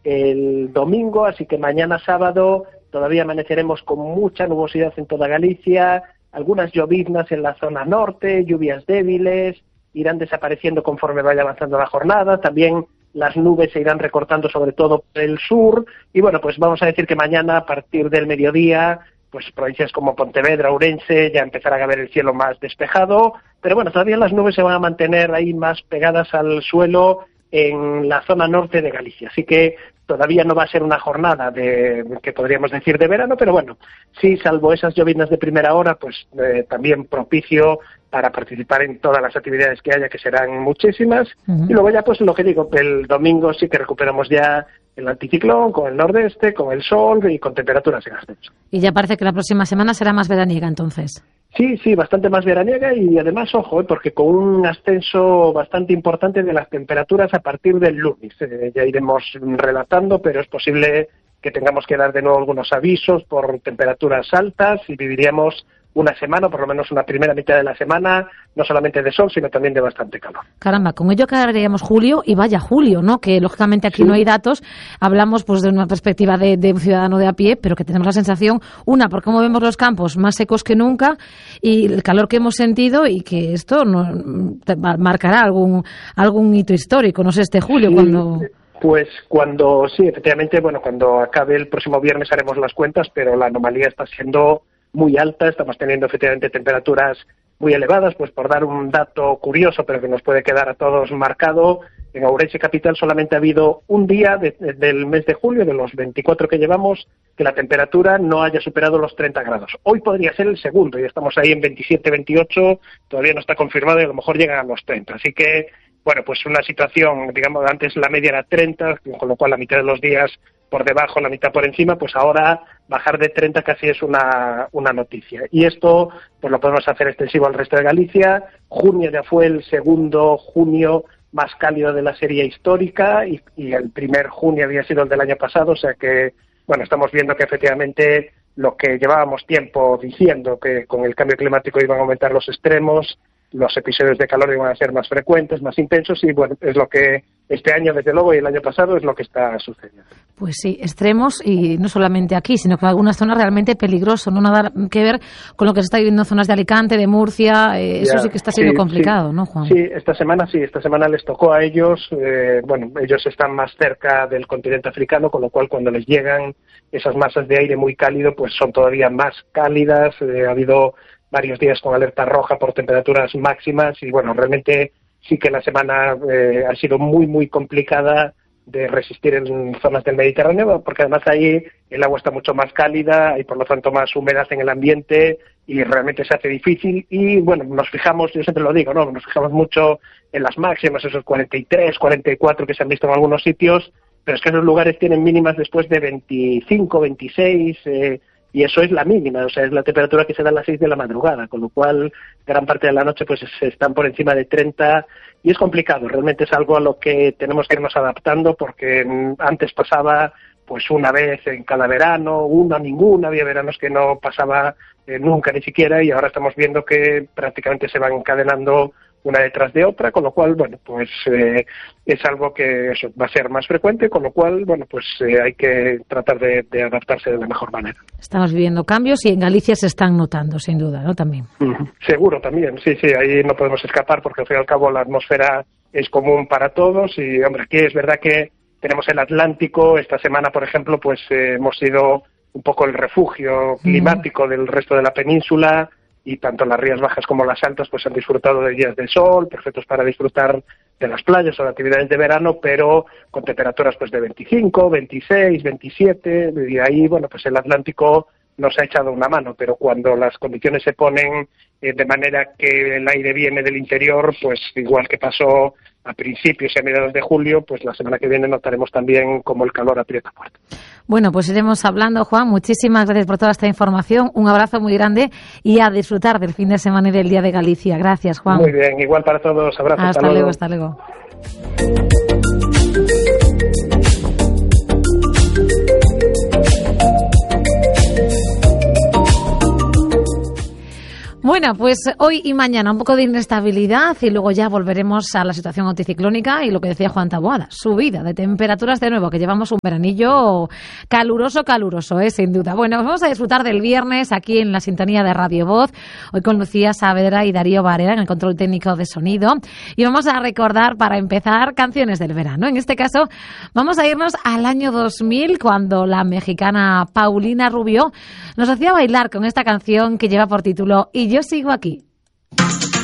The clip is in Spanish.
el domingo, así que mañana sábado todavía amaneceremos con mucha nubosidad en toda Galicia, algunas lloviznas en la zona norte, lluvias débiles, irán desapareciendo conforme vaya avanzando la jornada, también las nubes se irán recortando sobre todo por el sur, y bueno, pues vamos a decir que mañana a partir del mediodía, pues provincias como Pontevedra, Ourense, ya empezarán a ver el cielo más despejado, pero bueno, todavía las nubes se van a mantener ahí más pegadas al suelo en la zona norte de Galicia, así que todavía no va a ser una jornada que podríamos decir de verano, pero bueno, sí, salvo esas lloviznas de primera hora, pues también propicio para participar en todas las actividades que haya, que serán muchísimas. Y luego ya, pues lo que digo, el domingo sí que recuperamos ya el anticiclón, con el nordeste, con el sol y con temperaturas en ascenso. Y ya parece que la próxima semana será más veraniega, entonces. Sí, bastante más veraniega y además, ojo, porque con un ascenso bastante importante de las temperaturas a partir del lunes. Ya iremos relatando, pero es posible que tengamos que dar de nuevo algunos avisos por temperaturas altas y viviríamos una semana, por lo menos una primera mitad de la semana, no solamente de sol, sino también de bastante calor. Caramba, con ello acabaríamos julio y vaya julio, ¿no? Que lógicamente aquí no hay datos, hablamos pues de una perspectiva de un ciudadano de a pie, pero que tenemos la sensación, por cómo vemos los campos más secos que nunca y el calor que hemos sentido y que esto marcará algún hito histórico, no sé, este julio cuando... Pues cuando, sí, efectivamente, cuando acabe el próximo viernes haremos las cuentas, pero la anomalía está siendo muy alta, estamos teniendo efectivamente temperaturas muy elevadas, pues por dar un dato curioso, pero que nos puede quedar a todos marcado, en Ourense capital solamente ha habido un día del mes de julio, de los 24 que llevamos, que la temperatura no haya superado los 30 grados. Hoy podría ser el segundo, y estamos ahí en 27, 28, todavía no está confirmado y a lo mejor llegan a los 30, así que bueno, pues una situación, digamos, antes la media era 30, con lo cual la mitad de los días por debajo, la mitad por encima, pues ahora bajar de 30 casi es una noticia. Y esto pues lo podemos hacer extensivo al resto de Galicia. Junio ya fue el segundo junio más cálido de la serie histórica y el primer junio había sido el del año pasado, o sea que, bueno, estamos viendo que efectivamente lo que llevábamos tiempo diciendo, que con el cambio climático iban a aumentar los extremos, los episodios de calor iban a ser más frecuentes, más intensos y bueno, es lo que este año desde luego y el año pasado es lo que está sucediendo. Pues sí, extremos y no solamente aquí, sino que en algunas zonas realmente peligroso, no nada que ver con lo que se está viviendo en zonas de Alicante, de Murcia, eso sí que está siendo complicado, ¿no, Juan? Sí, esta semana les tocó a ellos, ellos están más cerca del continente africano, con lo cual cuando les llegan esas masas de aire muy cálido, pues son todavía más cálidas, ha habido varios días con alerta roja por temperaturas máximas y bueno, realmente sí que la semana ha sido muy, muy complicada de resistir en zonas del Mediterráneo, porque además ahí el agua está mucho más cálida y por lo tanto más humedad en el ambiente y realmente se hace difícil y bueno, nos fijamos, yo siempre lo digo, ¿no? Nos fijamos mucho en las máximas, esos 43, 44 que se han visto en algunos sitios, pero es que esos lugares tienen mínimas después de 25, 26, y eso es la mínima, o sea, es la temperatura que se da a las 6 de la madrugada, con lo cual gran parte de la noche pues están por encima de 30 y es complicado, realmente es algo a lo que tenemos que irnos adaptando porque antes pasaba pues una vez en cada verano, ninguna, había veranos que no pasaba nunca ni siquiera y ahora estamos viendo que prácticamente se van encadenando una detrás de otra, con lo cual, bueno, pues es algo que eso va a ser más frecuente, con lo cual, bueno, pues hay que tratar de adaptarse de la mejor manera. Estamos viviendo cambios y en Galicia se están notando, sin duda, ¿no? También. Seguro, también, sí, ahí no podemos escapar porque al fin y al cabo la atmósfera es común para todos y, hombre, aquí es verdad que tenemos el Atlántico, esta semana, por ejemplo, pues hemos sido un poco el refugio climático del resto de la península, y tanto las Rías Bajas como las Altas pues han disfrutado de días de sol, perfectos para disfrutar de las playas o de actividades de verano, pero con temperaturas pues de 25, 26, 27, y ahí, bueno, pues el Atlántico nos ha echado una mano, pero cuando las condiciones se ponen de manera que el aire viene del interior, pues igual que pasó a principios y a mediados de julio, pues la semana que viene notaremos también cómo el calor aprieta fuerte. Bueno, pues iremos hablando, Juan. Muchísimas gracias por toda esta información. Un abrazo muy grande y a disfrutar del fin de semana y del Día de Galicia. Gracias, Juan. Muy bien, igual para todos. Abrazos. Hasta luego. Hasta luego. Bueno. Bueno, pues hoy y mañana un poco de inestabilidad y luego ya volveremos a la situación anticiclónica y lo que decía Juan Taboada, subida de temperaturas de nuevo, que llevamos un veranillo caluroso, sin duda. Bueno, vamos a disfrutar del viernes aquí en la sintonía de Radio Voz, hoy con Lucía Saavedra y Darío Varela en el control técnico de sonido, y vamos a recordar para empezar canciones del verano. En este caso vamos a irnos al año 2000, cuando la mexicana Paulina Rubio nos hacía bailar con esta canción que lleva por título Y yo sigo aquí.